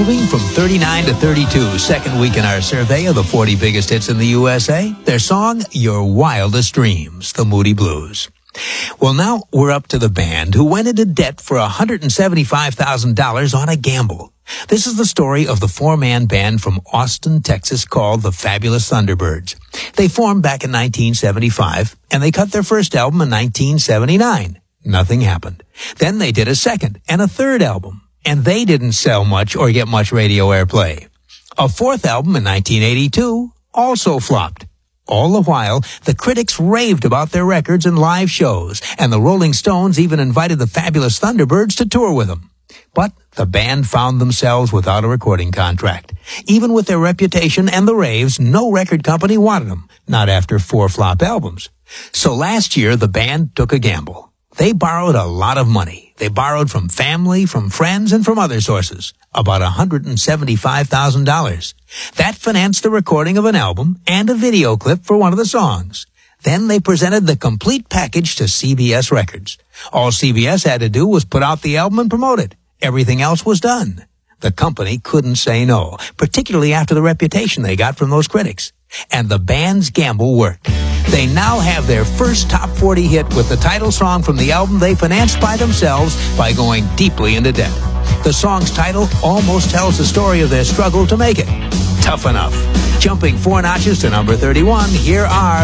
Moving from 39 to 32, second week in our survey of the 40 biggest hits in the USA, their song, Your Wildest Dreams, the Moody Blues. Well, now we're up to the band who went into debt for $175,000 on a gamble. This is the story of the four-man band from Austin, Texas called the Fabulous Thunderbirds. They formed back in 1975, and they cut their first album in 1979. Nothing happened. Then they did a second and a third album, and they didn't sell much or get much radio airplay. A fourth album in 1982 also flopped. All the while, the critics raved about their records and live shows, and the Rolling Stones even invited the Fabulous Thunderbirds to tour with them. But the band found themselves without a recording contract. Even with their reputation and the raves, no record company wanted them, not after 4 flop albums. So last year, the band took a gamble. They borrowed a lot of money. They borrowed from family, from friends, and from other sources, about $175,000. That financed the recording of an album and a video clip for one of the songs. Then they presented the complete package to CBS Records. All CBS had to do was put out the album and promote it. Everything else was done. The company couldn't say no, particularly after the reputation they got from those critics. And the band's gamble worked. They now have their first top 40 hit with the title song from the album they financed by themselves by going deeply into debt. The song's title almost tells the story of their struggle to make it. Tough Enough. Jumping 4 notches to number 31, here are